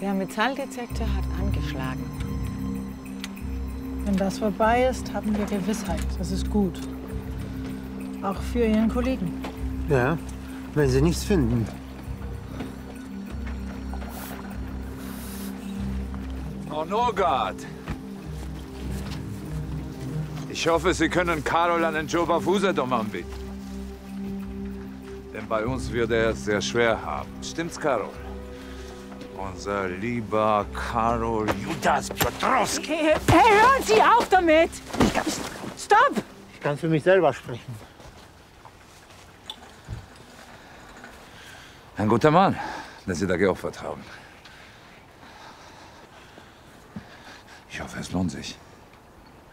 Der Metalldetektor hat angeschlagen. Wenn das vorbei ist, haben wir Gewissheit. Das ist gut. Auch für Ihren Kollegen. Ja, wenn Sie nichts finden. Oh, Norgard. Ich hoffe, Sie können Karol einen Job auf Usedom anbieten. Denn bei uns wird er es sehr schwer haben. Stimmt's, Karol? Unser lieber Karol Judas Piotrowski. Hey, hören Sie auf damit! Stopp! Ich kann für mich selber sprechen. Ein guter Mann, der Sie da geopfert haben. Ich hoffe, es lohnt sich.